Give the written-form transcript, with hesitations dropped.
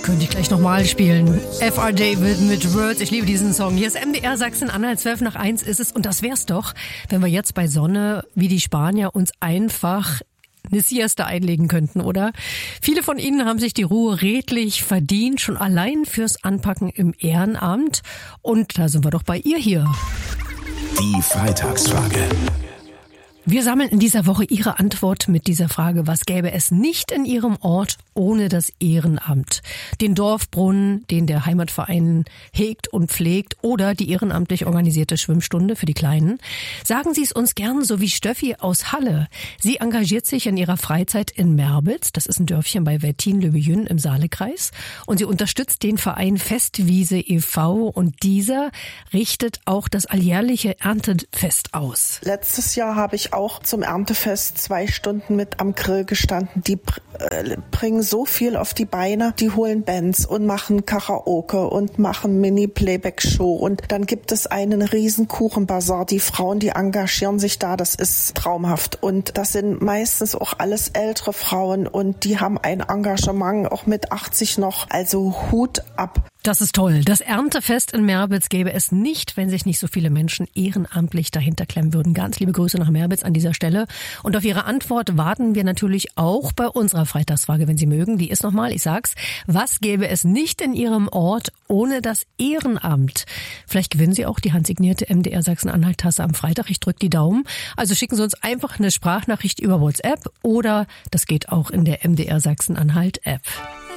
Könnte ich gleich nochmal spielen. F.R. David mit Words. Ich liebe diesen Song. Hier ist MDR Sachsen-Anhalt, 12:01 ist es. Und das wär's doch, wenn wir jetzt bei Sonne wie die Spanier uns einfach eine Siesta einlegen könnten, oder? Viele von Ihnen haben sich die Ruhe redlich verdient, schon allein fürs Anpacken im Ehrenamt. Und da sind wir doch bei ihr hier. Die Freitagsfrage. Wir sammeln in dieser Woche Ihre Antwort mit dieser Frage: Was gäbe es nicht in Ihrem Ort ohne das Ehrenamt? Den Dorfbrunnen, den der Heimatverein hegt und pflegt, oder die ehrenamtlich organisierte Schwimmstunde für die Kleinen? Sagen Sie es uns gern, so wie Steffi aus Halle. Sie engagiert sich in ihrer Freizeit in Merbitz, das ist ein Dörfchen bei Wettin-le-Vieux im Saalekreis, und sie unterstützt den Verein Festwiese e.V. und dieser richtet auch das alljährliche Erntefest aus. Letztes Jahr habe ich auch zum Erntefest 2 Stunden mit am Grill gestanden. Die bringen so viel auf die Beine. Die holen Bands und machen Karaoke und machen Mini-Playback-Show. Und dann gibt es einen riesen Kuchenbazar. Die Frauen, die engagieren sich da. Das ist traumhaft. Und das sind meistens auch alles ältere Frauen. Und die haben ein Engagement auch mit 80 noch. Also Hut ab. Das ist toll. Das Erntefest in Merbitz gäbe es nicht, wenn sich nicht so viele Menschen ehrenamtlich dahinter klemmen würden. Ganz liebe Grüße nach Merbitz an dieser Stelle. Und auf Ihre Antwort warten wir natürlich auch bei unserer Freitagsfrage, wenn Sie mögen. Die ist nochmal, ich sag's: Was gäbe es nicht in Ihrem Ort ohne das Ehrenamt? Vielleicht gewinnen Sie auch die handsignierte MDR Sachsen-Anhalt-Tasse am Freitag. Ich drücke die Daumen. Also schicken Sie uns einfach eine Sprachnachricht über WhatsApp oder das geht auch in der MDR Sachsen-Anhalt-App.